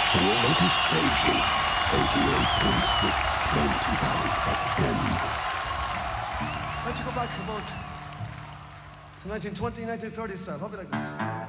Local station, 88.6 Plenty Valley FM. Why don't you go back about to 1920, 1930 style? How about like this?